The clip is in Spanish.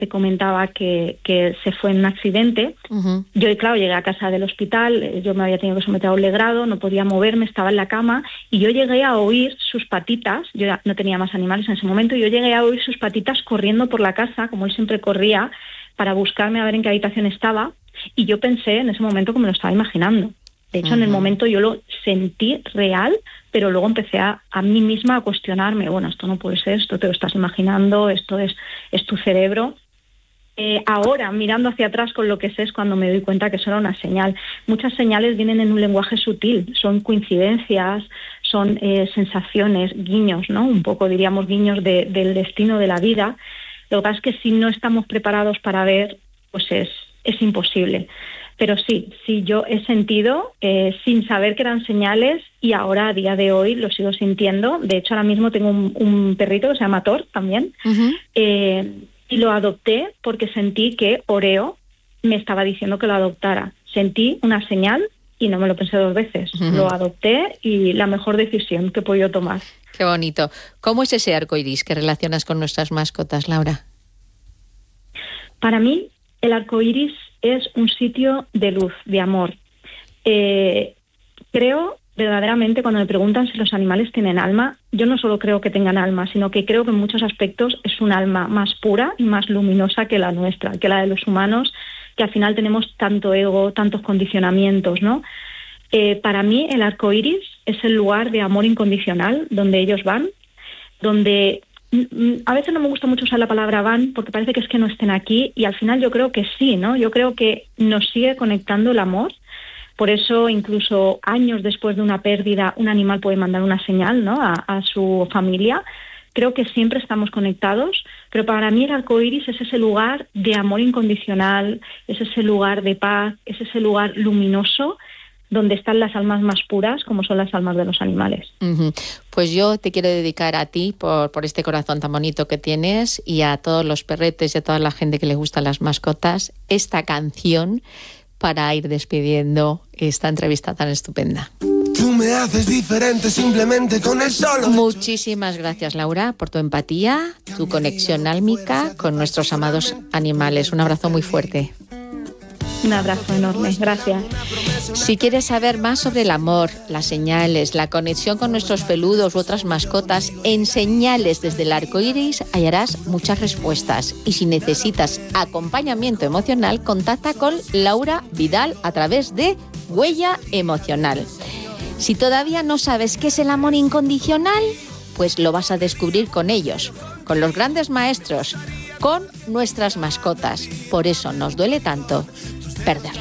te comentaba que se fue en un accidente. Uh-huh. Yo, claro, llegué a casa del hospital, yo me había tenido que someter a un legrado, no podía moverme, estaba en la cama y yo llegué a oír sus patitas, yo ya no tenía más animales en ese momento, y yo llegué a oír sus patitas corriendo por la casa, como él siempre corría, para buscarme a ver en qué habitación estaba, y yo pensé en ese momento que me lo estaba imaginando. De hecho, en el momento yo lo sentí real, pero luego empecé a mí misma a cuestionarme, bueno, esto no puede ser, esto te lo estás imaginando, esto es tu cerebro. Ahora, mirando hacia atrás con lo que sé, es cuando me doy cuenta que eso era una señal. Muchas señales vienen en un lenguaje sutil, son coincidencias, son sensaciones, guiños, ¿no? Un poco, diríamos, guiños del destino de la vida. Lo que pasa es que si no estamos preparados para ver, pues es imposible. Pero sí, yo he sentido, sin saber que eran señales, y ahora, a día de hoy, lo sigo sintiendo. De hecho, ahora mismo tengo un perrito que se llama Thor también, Uh-huh. Y lo adopté porque sentí que Oreo me estaba diciendo que lo adoptara. Sentí una señal y no me lo pensé 2 veces. Uh-huh. Lo adopté y la mejor decisión que he podido tomar. Qué bonito. ¿Cómo es ese arco iris que relacionas con nuestras mascotas, Laura? Para mí, el arco iris es un sitio de luz, de amor. Creo verdaderamente, cuando me preguntan si los animales tienen alma, yo no solo creo que tengan alma, sino que creo que en muchos aspectos es un alma más pura y más luminosa que la nuestra, que la de los humanos, que al final tenemos tanto ego, tantos condicionamientos, ¿no? Para mí el arco iris es el lugar de amor incondicional donde ellos van, donde a veces no me gusta mucho usar la palabra van porque parece que es que no estén aquí, y al final yo creo que sí, ¿no? Yo creo que nos sigue conectando el amor. Por eso, incluso años después de una pérdida, un animal puede mandar una señal, ¿no?, a su familia. Creo que siempre estamos conectados, pero para mí el arco iris es ese lugar de amor incondicional, es ese lugar de paz, es ese lugar luminoso donde están las almas más puras, como son las almas de los animales. Uh-huh. Pues yo te quiero dedicar a ti por este corazón tan bonito que tienes, y a todos los perretes y a toda la gente que le gustan las mascotas, esta canción para ir despidiendo esta entrevista tan estupenda. Tú me haces diferente simplemente con el solo. Muchísimas gracias, Laura, por tu empatía, tu conexión álmica con nuestros amados animales. Un abrazo muy fuerte. Un abrazo enorme, gracias. Si quieres saber más sobre el amor, las señales, la conexión con nuestros peludos u otras mascotas, en Señales desde el Arco Iris hallarás muchas respuestas. Y si necesitas acompañamiento emocional, contacta con Laura Vidal a través de Huella Emocional. Si todavía no sabes qué es el amor incondicional, pues lo vas a descubrir con ellos, con los grandes maestros, con nuestras mascotas. Por eso nos duele tanto perderlo.